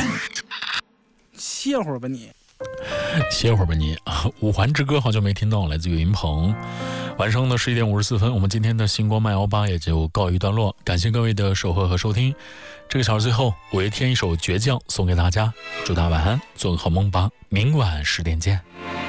歇会儿吧你。 歇会儿吧你啊！五环之歌好久没听到，来自于云鹏。晚上的11点54分，我们今天的星光漫摇吧也就告一段落。感谢各位的守候和收听。这个小时最后，五月天一首《倔强》送给大家，祝大家晚安，做个好梦吧。明晚10点见。